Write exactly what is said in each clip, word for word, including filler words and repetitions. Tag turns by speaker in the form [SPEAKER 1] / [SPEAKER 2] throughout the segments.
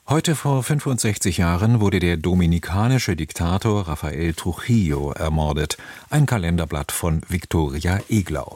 [SPEAKER 1] Heute vor fünfundsechzig Jahren wurde der dominikanische Diktator Rafael Trujillo ermordet. Ein Kalenderblatt von Viktoria Eglau.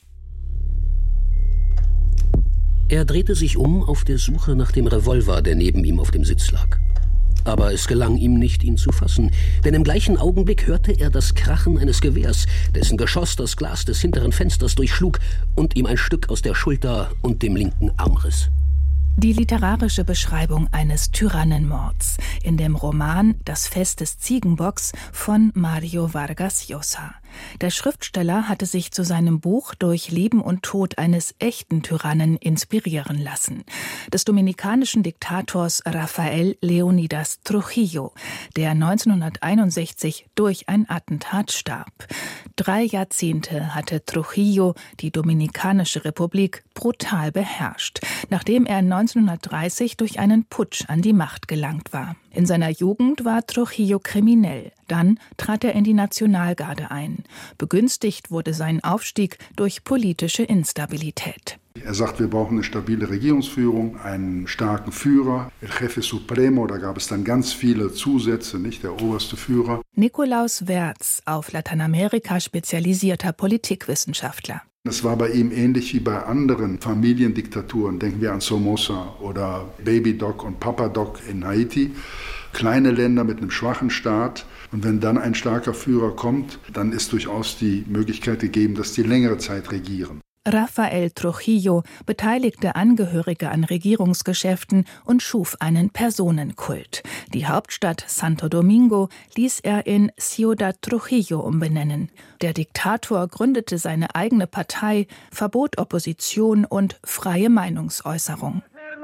[SPEAKER 2] Er drehte sich um auf der Suche nach dem Revolver, der neben ihm auf dem Sitz lag. Aber es gelang ihm nicht, ihn zu fassen, denn im gleichen Augenblick hörte er das Krachen eines Gewehrs, dessen Geschoss das Glas des hinteren Fensters durchschlug und ihm ein Stück aus der Schulter und dem linken Arm riss.
[SPEAKER 3] Die literarische Beschreibung eines Tyrannenmords in dem Roman »Das Fest des Ziegenbocks« von Mario Vargas Llosa. Der Schriftsteller hatte sich zu seinem Buch durch Leben und Tod eines echten Tyrannen inspirieren lassen, des dominikanischen Diktators Rafael Leónidas Trujillo, der neunzehnhunderteinundsechzig durch ein Attentat starb. Drei Jahrzehnte hatte Trujillo die Dominikanische Republik brutal beherrscht, nachdem er neunzehnhundertdreißig durch einen Putsch an die Macht gelangt war. In seiner Jugend war Trujillo kriminell. Dann trat er in die Nationalgarde ein. Begünstigt wurde sein Aufstieg durch politische Instabilität.
[SPEAKER 4] Er sagt, wir brauchen eine stabile Regierungsführung, einen starken Führer, El Jefe Supremo, da gab es dann ganz viele Zusätze, nicht der oberste Führer.
[SPEAKER 3] Nikolaus Wertz, auf Lateinamerika spezialisierter Politikwissenschaftler.
[SPEAKER 4] Es war bei ihm ähnlich wie bei anderen Familiendiktaturen. Denken wir an Somoza oder Baby Doc und Papa Doc in Haiti. Kleine Länder mit einem schwachen Staat. Und wenn dann ein starker Führer kommt, dann ist durchaus die Möglichkeit gegeben, dass die längere Zeit regieren.
[SPEAKER 3] Rafael Trujillo beteiligte Angehörige an Regierungsgeschäften und schuf einen Personenkult. Die Hauptstadt Santo Domingo ließ er in Ciudad Trujillo umbenennen. Der Diktator gründete seine eigene Partei, verbot Opposition und freie Meinungsäußerung.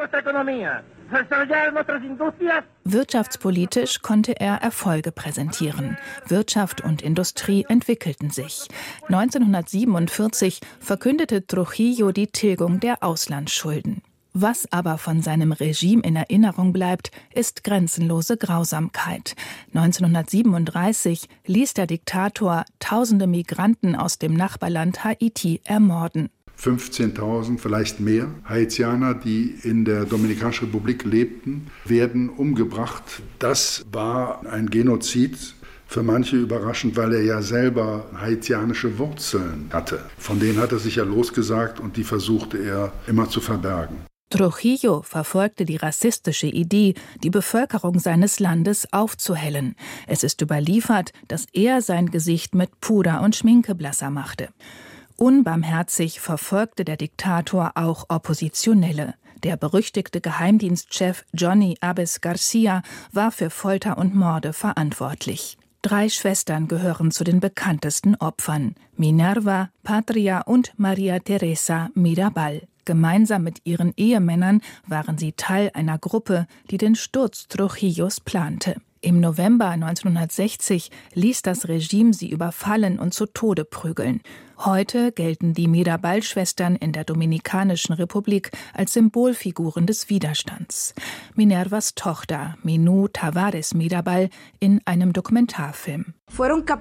[SPEAKER 3] Wirtschaftspolitisch konnte er Erfolge präsentieren. Wirtschaft und Industrie entwickelten sich. neunzehnhundertsiebenundvierzig verkündete Trujillo die Tilgung der Auslandsschulden. Was aber von seinem Regime in Erinnerung bleibt, ist grenzenlose Grausamkeit. neunzehnhundertsiebenunddreißig ließ der Diktator tausende Migranten aus dem Nachbarland Haiti ermorden.
[SPEAKER 4] fünfzehntausend, vielleicht mehr Haitianer, die in der Dominikanischen Republik lebten, werden umgebracht. Das war ein Genozid. Für manche überraschend, weil er ja selber haitianische Wurzeln hatte. Von denen hat er sich ja losgesagt und die versuchte er immer zu verbergen.
[SPEAKER 3] Trujillo verfolgte die rassistische Idee, die Bevölkerung seines Landes aufzuhellen. Es ist überliefert, dass er sein Gesicht mit Puder und Schminke blasser machte. Unbarmherzig verfolgte der Diktator auch Oppositionelle. Der berüchtigte Geheimdienstchef Johnny Abbes Garcia war für Folter und Morde verantwortlich. Drei Schwestern gehören zu den bekanntesten Opfern: Minerva, Patria und Maria Teresa Mirabal. Gemeinsam mit ihren Ehemännern waren sie Teil einer Gruppe, die den Sturz Trujillos plante. Im November neunzehnhundertsechzig ließ das Regime sie überfallen und zu Tode prügeln. Heute gelten die Mirabal-Schwestern in der Dominikanischen Republik als Symbolfiguren des Widerstands. Minervas Tochter, Minú Tavares Mirabal, in einem Dokumentarfilm.
[SPEAKER 5] Sie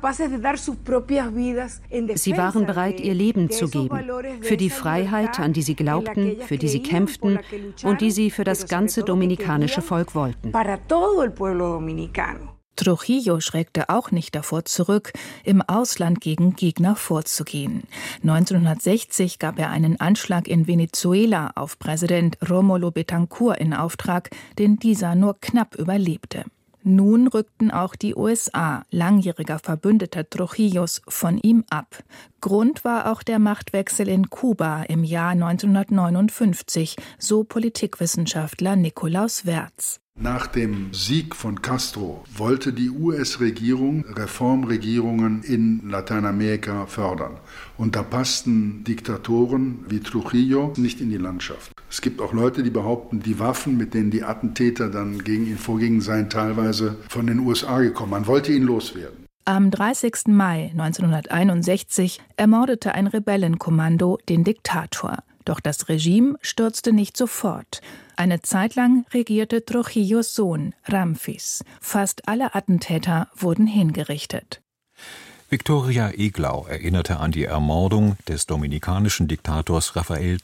[SPEAKER 5] waren bereit, ihr Leben zu geben, für die Freiheit, an die sie glaubten, für die sie kämpften und die sie für das ganze dominikanische Volk wollten.
[SPEAKER 3] Trujillo schreckte auch nicht davor zurück, im Ausland gegen Gegner vorzugehen. neunzehnhundertsechzig gab er einen Anschlag in Venezuela auf Präsident Rómulo Betancourt in Auftrag, den dieser nur knapp überlebte. Nun rückten auch die U S A, langjähriger Verbündeter Trujillos, von ihm ab. Grund war auch der Machtwechsel in Kuba im Jahr neunzehnhundertneunundfünfzig, so Politikwissenschaftler Nikolaus Wertz.
[SPEAKER 4] Nach dem Sieg von Castro wollte die U S-Regierung Reformregierungen in Lateinamerika fördern. Und da passten Diktatoren wie Trujillo nicht in die Landschaft. Es gibt auch Leute, die behaupten, die Waffen, mit denen die Attentäter dann gegen ihn vorgingen, seien teilweise von den U S A gekommen. Man wollte ihn loswerden.
[SPEAKER 3] Am dreißigsten Mai neunzehnhunderteinundsechzig ermordete ein Rebellenkommando den Diktator. Doch das Regime stürzte nicht sofort. Eine Zeit lang regierte Trujillos Sohn, Ramfis. Fast alle Attentäter wurden hingerichtet.
[SPEAKER 1] Viktoria Eglau erinnerte an die Ermordung des dominikanischen Diktators Rafael